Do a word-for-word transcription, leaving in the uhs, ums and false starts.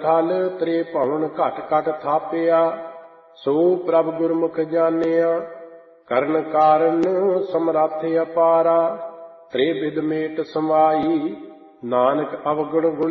थल त्रे भवन घट घट थापिया। सो प्रभ गुरमुख जानिया ਕਰਨ ਕਾਰਨ ਸਮਰੱਥ ਅਪਾਰਾ। ਤ੍ਰਿਵਿਧ ਮੇਟ ਸਮਾਈ ਨਾਨਕ ਅਵਗੁਣ ਗੁਣ